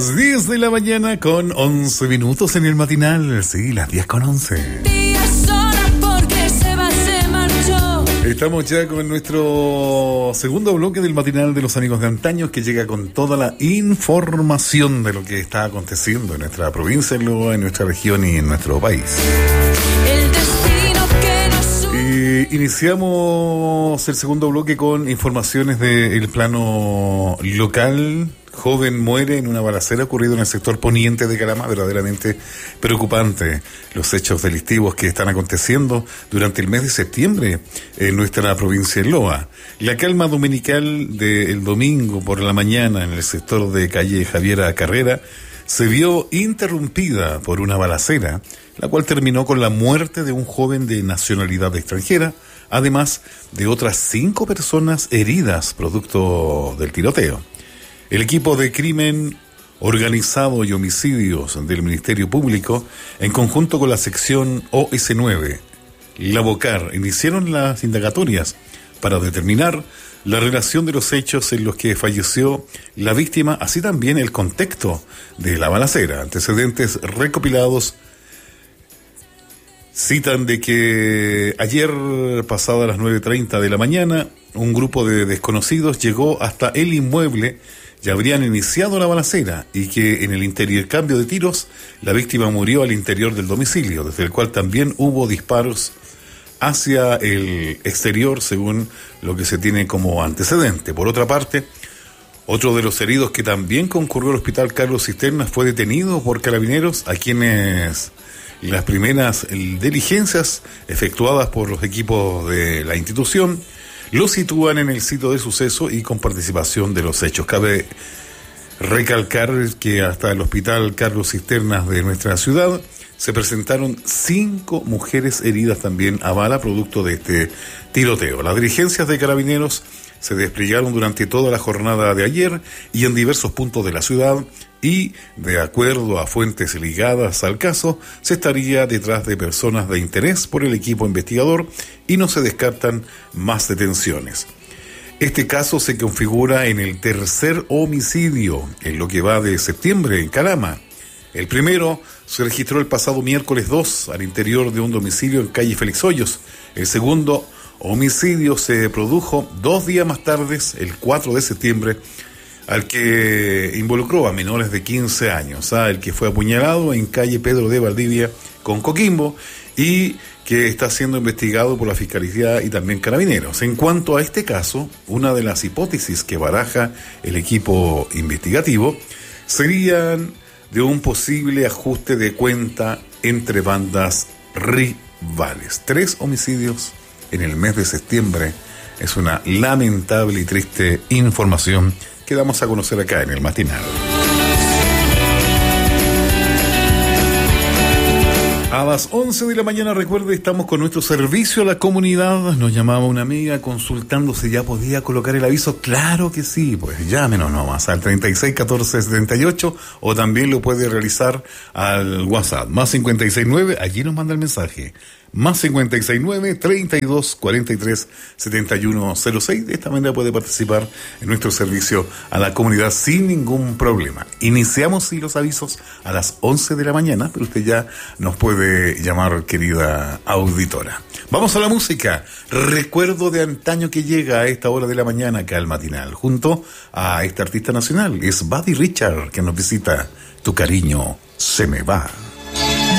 10 de la mañana con 11 minutos en el matinal. Sí, las 10 con 11. Estamos ya con nuestro segundo bloque del matinal de los amigos de antaño, que llega con toda la información de lo que está aconteciendo en nuestra provincia, en nuestra región y en nuestro país. Iniciamos el segundo bloque con informaciones del plano local. Joven muere en una balacera ocurrida en el sector poniente de Calama. Verdaderamente preocupante los hechos delictivos que están aconteciendo durante el mes de septiembre en nuestra provincia de Loa. La calma dominical del domingo por la mañana en el sector de calle Javiera Carrera se vio interrumpida por una balacera, la cual terminó con la muerte de un joven de nacionalidad extranjera, además de otras 5 personas heridas producto del tiroteo. El equipo de crimen organizado y homicidios del Ministerio Público, en conjunto con la sección OS9, la BOCAR, iniciaron las indagatorias para determinar la relación de los hechos en los que falleció la víctima, así también el contexto de la balacera. Antecedentes recopilados citan de que ayer, pasadas las 9:30 de la mañana, un grupo de desconocidos llegó hasta el inmueble y habrían iniciado la balacera, y que en el intercambio de tiros la víctima murió al interior del domicilio, desde el cual también hubo disparos hacia el exterior, según lo que se tiene como antecedente. Por otra parte, otro de los heridos que también concurrió al hospital Carlos Cisternas fue detenido por carabineros, a quienes las primeras diligencias efectuadas por los equipos de la institución lo sitúan en el sitio de suceso y con participación de los hechos. Cabe recalcar que hasta el hospital Carlos Cisternas de nuestra ciudad se presentaron 5 mujeres heridas también a bala producto de este tiroteo. Las diligencias de carabineros se desplegaron durante toda la jornada de ayer y en diversos puntos de la ciudad, y de acuerdo a fuentes ligadas al caso, se estaría detrás de personas de interés por el equipo investigador y no se descartan más detenciones. Este caso se configura en el tercer homicidio en lo que va de septiembre en Calama. El primero se registró el pasado miércoles 2 al interior de un domicilio en calle Félix Hoyos. El segundo homicidio se produjo 2 días más tarde, el 4 de septiembre, al que involucró a menores de 15 años, el que fue apuñalado en calle Pedro de Valdivia con Coquimbo y que está siendo investigado por la Fiscalía y también Carabineros. En cuanto a este caso, una de las hipótesis que baraja el equipo investigativo serían de un posible ajuste de cuenta entre bandas rivales. 3 homicidios en el mes de septiembre es una lamentable y triste información que damos a conocer acá en el matinal. A las 11 de la mañana, recuerde, estamos con nuestro servicio a la comunidad. Nos llamaba una amiga consultando si ya podía colocar el aviso. Claro que sí, pues llámenos nomás al 36 14 78, o también lo puede realizar al WhatsApp, más 569, allí nos manda el mensaje. Más 569 32 43 71 06. De esta manera puede participar en nuestro servicio a la comunidad sin ningún problema. Iniciamos sí los avisos a las 11 de la mañana, pero usted ya nos puede llamar, querida auditora. Vamos a la música. Recuerdo de antaño que llega a esta hora de la mañana acá al matinal, junto a este artista nacional. Es Buddy Richard, que nos visita. Tu cariño se me va.